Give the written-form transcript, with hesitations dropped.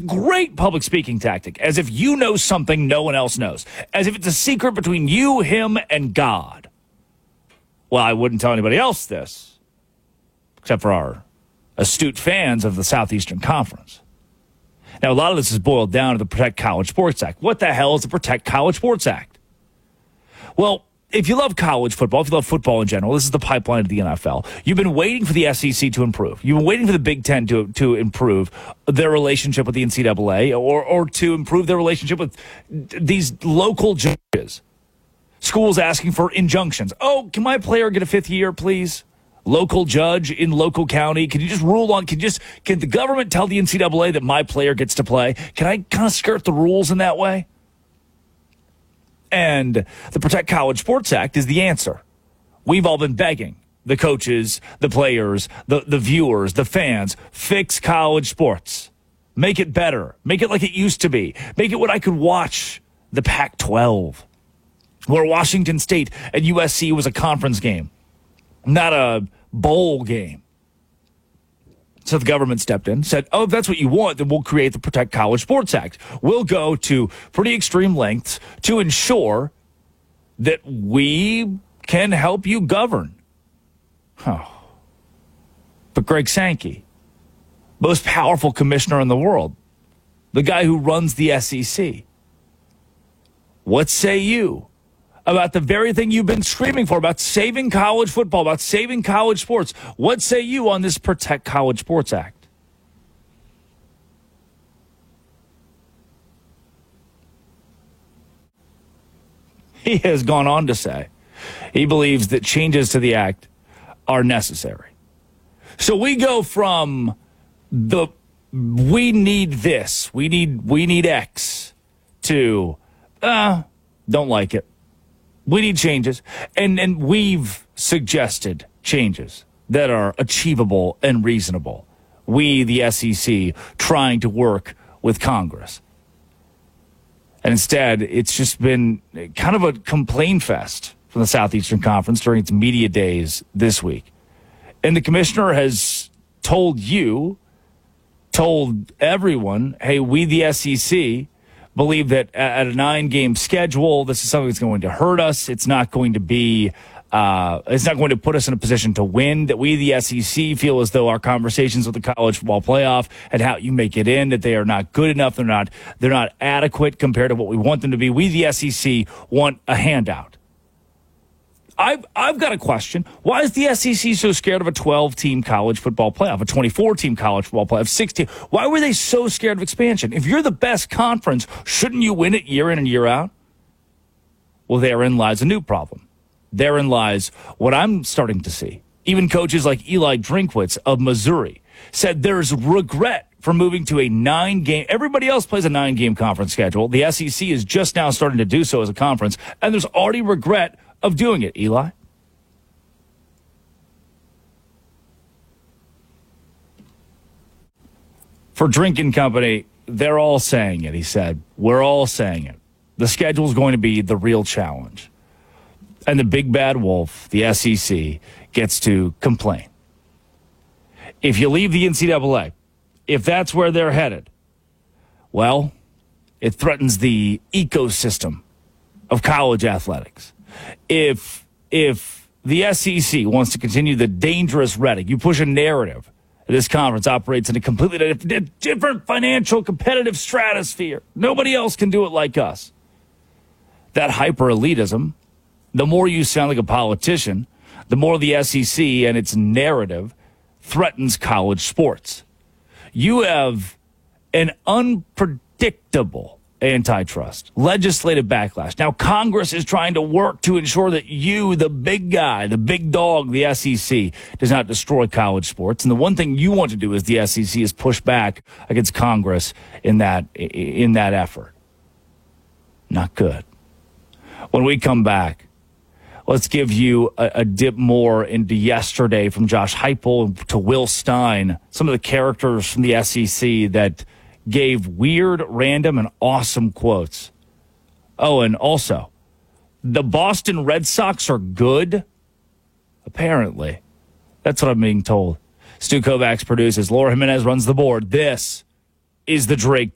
great public speaking tactic, as if you know something no one else knows, as if it's a secret between you, him, and God. Well, I wouldn't tell anybody else this, except for our astute fans of the Southeastern Conference. Now, a lot of this is boiled down to the Protect College Sports Act. What the hell is the Protect College Sports Act? Well, if you love college football, if you love football in general, this is the pipeline to the NFL. You've been waiting for the SEC to improve. You've been waiting for the Big Ten to improve their relationship with the NCAA or to improve their relationship with these local judges. Schools asking for injunctions. Oh, can my player get a fifth year, please? Local judge in local county. Can you just rule on, can the government tell the NCAA that my player gets to play? Can I kind of skirt the rules in that way? And the Protect College Sports Act is the answer. We've all been begging the coaches, the players, the viewers, the fans, fix college sports. Make it better. Make it like it used to be. Make it what I could watch the Pac-12, where Washington State and USC was a conference game, not a bowl game. So the government stepped in, said, oh, if that's what you want, then we'll create the Protect College Sports Act. We'll go to pretty extreme lengths to ensure that we can help you govern. Oh. But Greg Sankey, most powerful commissioner in the world, the guy who runs the SEC, what say you about the very thing you've been screaming for, about saving college football, about saving college sports? What say you on this Protect College Sports Act? He has gone on to say he believes that changes to the act are necessary. So we go from the we need this, we need X, to don't like it. We need changes, and we've suggested changes that are achievable and reasonable. We, the SEC, trying to work with Congress. And instead, it's just been kind of a complaint fest from the Southeastern Conference during its media days this week. And the commissioner has told everyone, hey, we, the SEC, believe that at a 9-game schedule, this is something that's going to hurt us. It's not going to be, it's not going to put us in a position to win. That we, the SEC, feel as though our conversations with the college football playoff and how you make it in, that they are not good enough. They're not adequate compared to what we want them to be. We, the SEC, want a handout. I've got a question. Why is the SEC so scared of a 12-team college football playoff, a 24-team college football playoff, 16? Why were they so scared of expansion? If you're the best conference, shouldn't you win it year in and year out? Well, therein lies a new problem. Therein lies what I'm starting to see. Even coaches like Eli Drinkwitz of Missouri said there's regret for moving to a 9-game. Everybody else plays a 9-game conference schedule. The SEC is just now starting to do so as a conference, and there's already regret of doing it, Eli. For Drinking Company, they're all saying it, he said. We're all saying it. The schedule's going to be the real challenge. And the big bad wolf, the SEC, gets to complain. If you leave the NCAA, if that's where they're headed, well, it threatens the ecosystem of college athletics. If the SEC wants to continue the dangerous rhetoric, you push a narrative, this conference operates in a completely different financial competitive stratosphere. Nobody else can do it like us. That hyper-elitism, the more you sound like a politician, the more the SEC and its narrative threatens college sports. You have an unpredictable antitrust, legislative backlash. Now Congress is trying to work to ensure that you, the big guy, the big dog, the SEC, does not destroy college sports. And the one thing you want to do as the SEC is push back against Congress in that effort. Not good. When we come back, let's give you a dip more into yesterday from Josh Heupel to Will Stein, some of the characters from the SEC that gave weird, random, and awesome quotes. Oh, and also, the Boston Red Sox are good? Apparently. That's what I'm being told. Stu Kovacs produces. Laura Jimenez runs the board. This is the Drake